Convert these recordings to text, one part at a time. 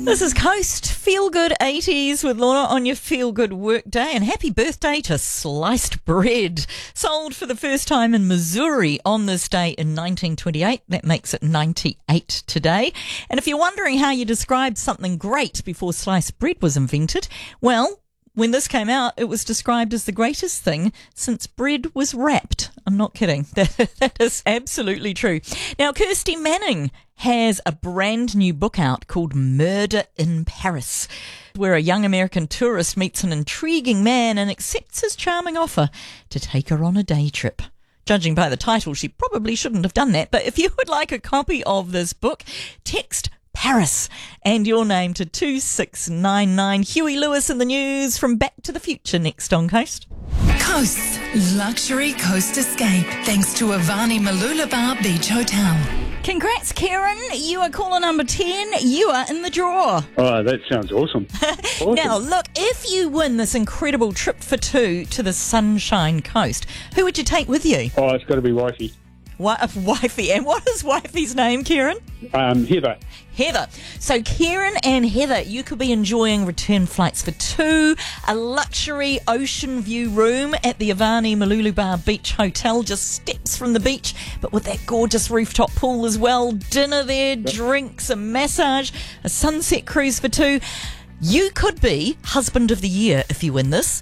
This is Coast Feel Good 80s with Lorna on your Feel Good work day, and happy birthday to Sliced Bread. Sold for the first time in Missouri on this day in 1928. That makes it 98 today. And if you're wondering how you describe something great before sliced bread was invented, well, when this came out, it was described as the greatest thing since bread was wrapped. I'm not kidding. That is absolutely true. Now, Kirsty Manning has a brand new book out called Murder in Paris, where a young American tourist meets an intriguing man and accepts his charming offer to take her on a day trip. Judging by the title, she probably shouldn't have done that. But if you would like a copy of this book, text Paris and your name to 2699. Huey Lewis in the news from Back to the Future next on Coast. Coast's luxury coast escape, thanks to Avani Mooloolaba Beach Hotel. Congrats, Kieran. You are caller number 10. You are in the draw. Oh, that sounds awesome. Now, look, if you win this incredible trip for two to the Sunshine Coast, who would you take with you? Oh, it's got to be wifey. Wifey. And what is wifey's name, Kieran? Heather. Heather. So Kieran and Heather, you could be enjoying return flights for two, a luxury ocean view room at the Avani Mooloolaba Beach Hotel, just steps from the beach, but with that gorgeous rooftop pool as well, dinner there, drinks, a massage, a sunset cruise for two. You could be husband of the year if you win this.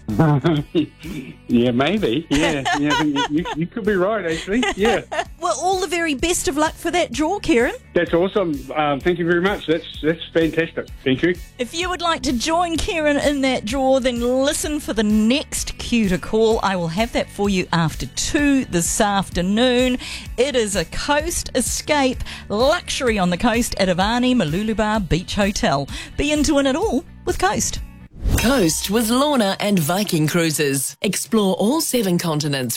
Yeah, maybe. Yeah, you could be right, actually. Yeah. Well, all the very best of luck for that draw, Kieran. That's awesome. Thank you very much. That's fantastic. Thank you. If you would like to join Kieran in that draw, then listen for the next cue to call. I will have that for you after 2 this afternoon. It is a coast escape, luxury on the coast at Avani Mooloolaba Beach Hotel. Be into it all with Coast. Coast with Lorna and Viking Cruises. Explore all 7 continents